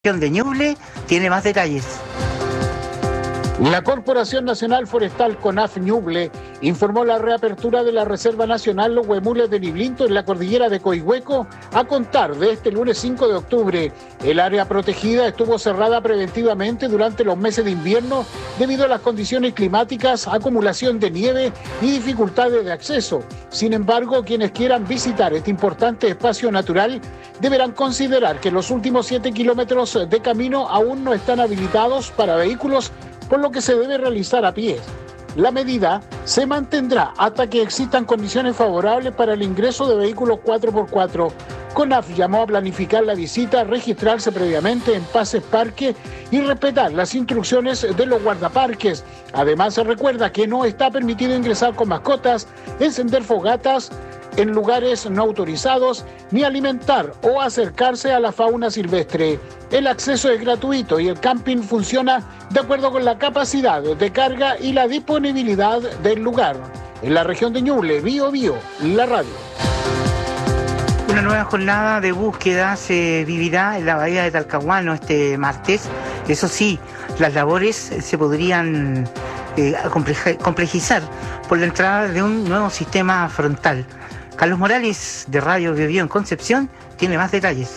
de Ñuble tiene más detalles. La Corporación Nacional Forestal CONAF Ñuble informó la reapertura de la Reserva Nacional Los Huemules de Niblinto en la cordillera de Coihueco a contar de este lunes 5 de octubre. El área protegida estuvo cerrada preventivamente durante los meses de invierno debido a las condiciones climáticas, acumulación de nieve y dificultades de acceso. Sin embargo, quienes quieran visitar este importante espacio natural deberán considerar que los últimos 7 kilómetros de camino aún no están habilitados para vehículos, por lo que se debe realizar a pie. La medida se mantendrá hasta que existan condiciones favorables para el ingreso de vehículos 4x4. CONAF llamó a planificar la visita, registrarse previamente en Pases Parque y respetar las instrucciones de los guardaparques. Además, se recuerda que no está permitido ingresar con mascotas, encender fogatas en lugares no autorizados, ni alimentar o acercarse a la fauna silvestre. El acceso es gratuito y el camping funciona de acuerdo con la capacidad de carga y la disponibilidad del lugar. En la región de Ñuble, Bío Bío, la radio. Una nueva jornada de búsqueda se vivirá en la bahía de Talcahuano este martes. Eso sí, las labores se podrían complejizar por la entrada de un nuevo sistema frontal. Carlos Morales, de Radio Bío Bío en Concepción, tiene más detalles.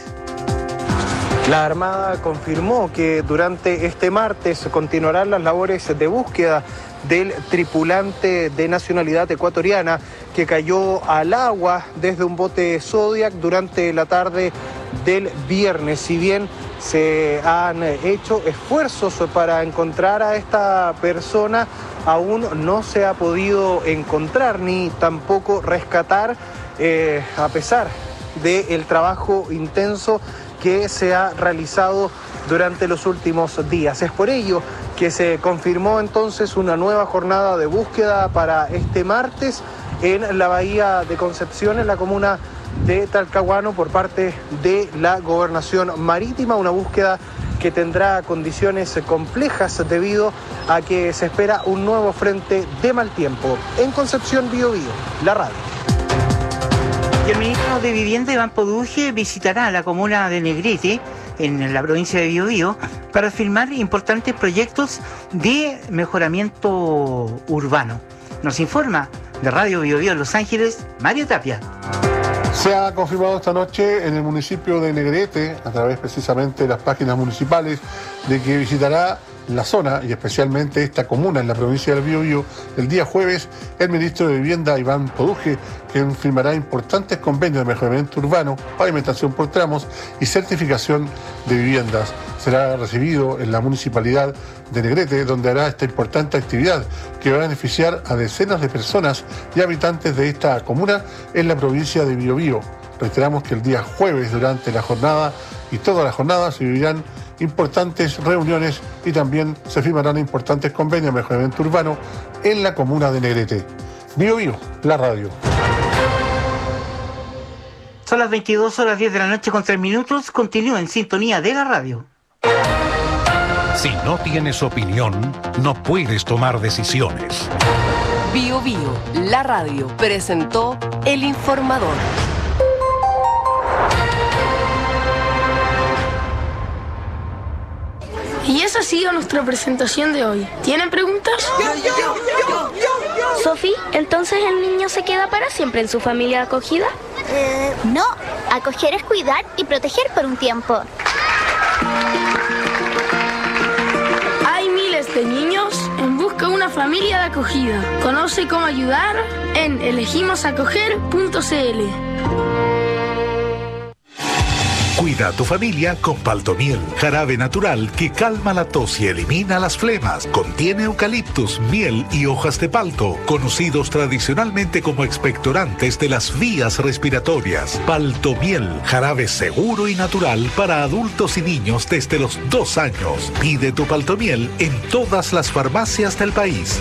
La Armada confirmó que durante este martes continuarán las labores de búsqueda del tripulante de nacionalidad ecuatoriana que cayó al agua desde un bote Zodiac durante la tarde del viernes. Si bien se han hecho esfuerzos para encontrar a esta persona, aún no se ha podido encontrar ni tampoco rescatar, a pesar del trabajo intenso que se ha realizado durante los últimos días. Es por ello que se confirmó entonces una nueva jornada de búsqueda para este martes en la bahía de Concepción, en la comuna de Talcahuano, por parte de la Gobernación Marítima, una búsqueda que tendrá condiciones complejas debido a que se espera un nuevo frente de mal tiempo. En Concepción, Bío Bío, la radio. Y el ministro de Vivienda, Iván Poduje, visitará la comuna de Negrete, en la provincia de Bío Bío, para firmar importantes proyectos de mejoramiento urbano. Nos informa de Radio Bío Bío en Los Ángeles, Mario Tapia. Se ha confirmado esta noche en el municipio de Negrete, a través precisamente de las páginas municipales, de que visitará la zona y especialmente esta comuna en la provincia del Bío Bío el día jueves el ministro de Vivienda, Iván Poduje, que firmará importantes convenios de mejoramiento urbano, pavimentación por tramos y certificación de viviendas. Será recibido en la municipalidad de Negrete, donde hará esta importante actividad que va a beneficiar a decenas de personas y habitantes de esta comuna en la provincia de Bío Bío. Reiteramos que el día jueves, durante la jornada y toda la jornada, se vivirán importantes reuniones y también se firmarán importantes convenios de mejoramiento urbano en la comuna de Negrete. Bío Bío, la radio. Son las 22:10 de la noche con 3 minutos. Continúa en sintonía de la radio. Si no tienes opinión, no puedes tomar decisiones. Bío Bío, la radio, presentó El Informador. Y esa ha sido nuestra presentación de hoy. ¿Tienen preguntas? Sofi, ¿entonces el niño se queda para siempre en su familia acogida? No, acoger es cuidar y proteger por un tiempo. Hay miles de niños en busca de una familia de acogida. Conoce cómo ayudar en elegimosacoger.cl. Cuida a tu familia con Paltomiel, jarabe natural que calma la tos y elimina las flemas. Contiene eucaliptus, miel y hojas de palto, conocidos tradicionalmente como expectorantes de las vías respiratorias. Paltomiel, jarabe seguro y natural para adultos y niños desde los 2 años. Pide tu Paltomiel en todas las farmacias del país.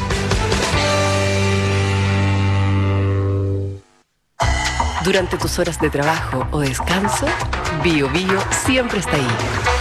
Durante tus horas de trabajo o descanso, Bío Bío siempre está ahí,